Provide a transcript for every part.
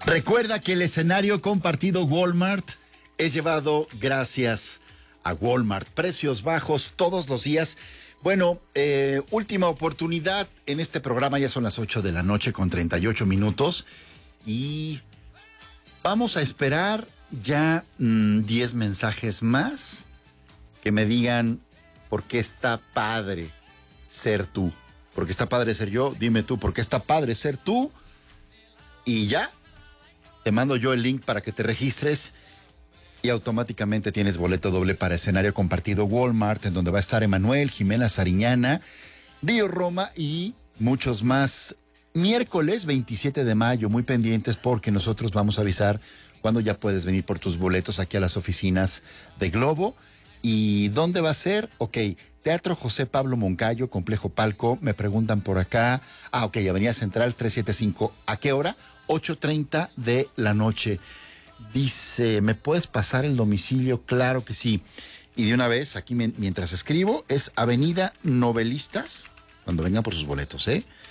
Recuerda que el escenario compartido Walmart es llevado gracias a Walmart. Precios bajos todos los días. Bueno, última oportunidad en este programa. Ya son las 8 de la noche con 38 minutos. Y vamos a esperar ya 10 mensajes más que me digan por qué está padre ser tú. Porque está padre ser yo. Dime tú, ¿por qué está padre ser tú? Y ya, te mando yo el link para que te registres y automáticamente tienes boleto doble para escenario compartido Walmart, en donde va a estar Emanuel, Jimena Sariñana, Río Roma y muchos más. Miércoles 27 de mayo, muy pendientes porque nosotros vamos a avisar cuando ya puedes venir por tus boletos aquí a las oficinas de Globo. ¿Y dónde va a ser? Ok, Teatro José Pablo Moncayo, Complejo Palco, me preguntan por acá. Ok, Avenida Central 375. ¿A qué hora? 8:30 de la noche. Dice, ¿me puedes pasar el domicilio? Claro que sí. Y de una vez, aquí mientras escribo, es Avenida Novelistas, cuando vengan por sus boletos,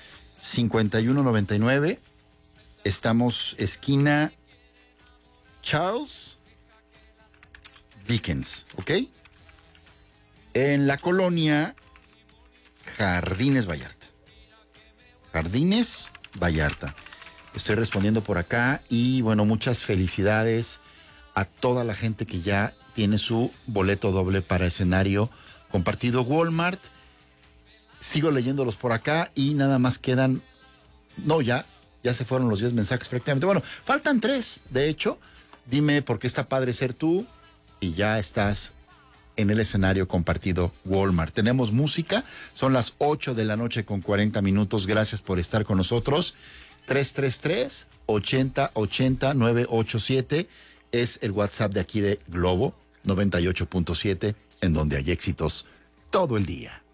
5199. Estamos esquina Charles Dickens, ¿ok? En la colonia Jardines Vallarta. Jardines Vallarta. Estoy respondiendo por acá y bueno, muchas felicidades a toda la gente que ya tiene su boleto doble para escenario compartido Walmart. Sigo leyéndolos por acá y nada más quedan, no, ya se fueron los 10 mensajes prácticamente. Bueno, faltan 3, de hecho. Dime por qué está padre ser tú y ya estás en el escenario compartido Walmart. Tenemos música, son las 8 de la noche con 40 minutos. Gracias por estar con nosotros. 333-8080-987 es el WhatsApp de aquí de Globo 98.7, en donde hay éxitos todo el día.